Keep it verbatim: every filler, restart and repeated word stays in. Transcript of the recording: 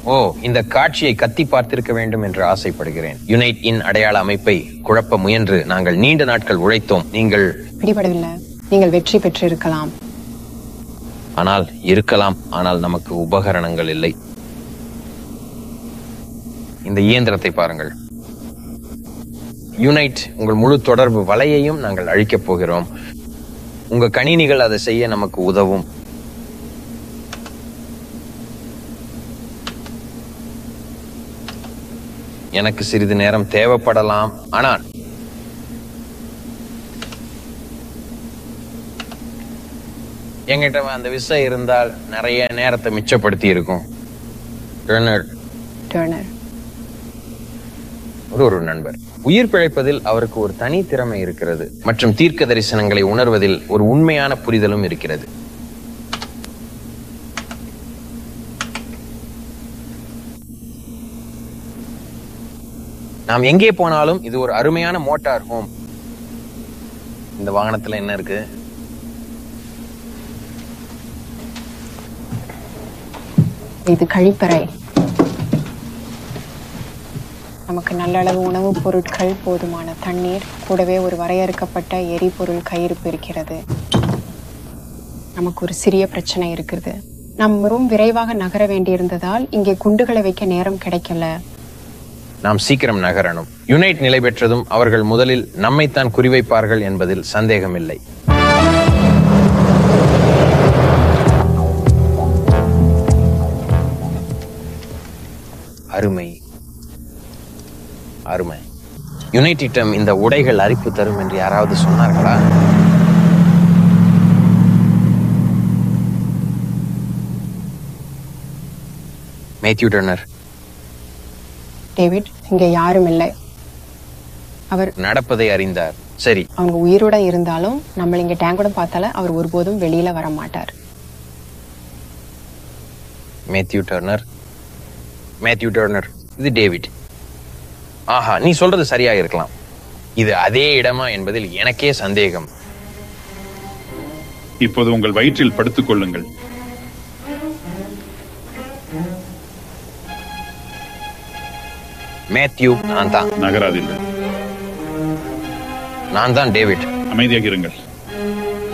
ஓ, இந்த காட்சியை கத்தி பார்த்திருக்க வேண்டும் என்று ஆசைப்படுகிறேன். யுனைட் இன் அடையாள அமைப்பை குழப்ப முயன்று நாங்கள் நீண்ட நாட்கள் உழைத்தோம். நீங்கள் பிடிபடவில்லை. நீங்கள் வெற்றி பெற்றிருக்கலாம். ஆனால் இருக்கலாம். ஆனால் நமக்கு உபகரணங்கள் இல்லை. இந்த இயந்திரத்தை பாருங்கள். யுனைட், உங்கள் முழு தொடர்பு வலையையும் நாங்கள் அழிக்கப் போகிறோம். உங்க கணினிகள் அதை செய்ய நமக்கு உதவும். எனக்கு சிறிது நேரம் தேவைப்படலாம். ஆனால் எங்கிட்ட அந்த விசை இருந்தால் நிறைய நேரத்தை மிச்சப்படுத்தி இருக்கும். டர்னர் டர்னர் ஒரு ஒரு நண்பர். உயிர் பிழைப்பதில் அவருக்கு ஒரு தனி திறமை இருக்கிறது மற்றும் தீர்க்க தரிசனங்களை உணர்வதில் ஒரு உண்மையான புரிதலும் இருக்கிறது. நாம் எங்கே போனாலும் இது ஒரு அருமையான மோட்டார் ஹோம். இந்த வாகனத்துல என்ன இருக்கு? இது கழிப்பறை. நமக்கு நல்ல அளவு உணவுப் பொருட்கள், போதுமான தண்ணீர், கூடவே ஒரு வரையறுக்கப்பட்ட எரிபொருள் கையிருப்பு இருக்கிறது. நமக்கு ஒரு சிறிய பிரச்சனை இருக்குது. நாம் ரொம்ப விரைவாக நகர வேண்டியிருந்ததால் இங்கே குண்டுகளை வைக்க நேரம் கிடைக்கல. நாம் சீக்கிரம் நகரணும். யுனைட் நிலை பெற்றதும் அவர்கள் முதலில் நம்மைத்தான் குறிவைப்பார்கள் என்பதில் சந்தேகமில்லை. அருமை அருமை. யுனைட்டிடம் இந்த உடைகள் அரிப்பு தரும் என்று யாராவது சொன்னார்களா? Matthew turner. டேவிட், இங்க யாரும் இல்லை. அவர் நடப்பதை அறிந்தார். சரி, அவங்க உயிரோட இருந்தாலும் நம்ம இங்க டேங்கோட பார்த்தால அவர் ஒருபோதும் வெளியில வர மாட்டார். Matthew turner. மேத்யூ டர்னர், இது டேவிட். ஆஹா, நீ சொல்றது சரியா இருக்கலாம். இது அதே இடமா என்பதில் எனக்கே சந்தேகம். இப்போது உங்கள் வயிற்றில் படுத்துக் கொள்ளுங்கள். மேத்யூ, நான் தான். நகராதீர்கள். நான் தான் டேவிட். அமைதியாக இருங்கள்.